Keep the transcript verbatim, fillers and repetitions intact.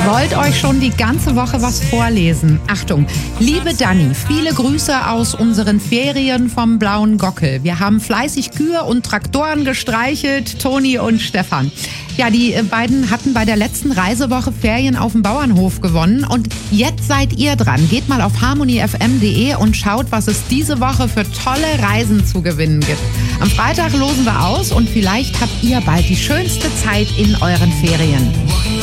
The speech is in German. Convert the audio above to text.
Wollt euch schon die ganze Woche was vorlesen. Achtung, liebe Dani, viele Grüße aus unseren Ferien vom Blauen Gockel. Wir haben fleißig Kühe und Traktoren gestreichelt, Toni und Stefan. Ja, die beiden hatten bei der letzten Reisewoche Ferien auf dem Bauernhof gewonnen und jetzt seid ihr dran. Geht mal auf harmony f m punkt d e und schaut, was es diese Woche für tolle Reisen zu gewinnen gibt. Am Freitag losen wir aus und vielleicht habt ihr bald die schönste Zeit in euren Ferien.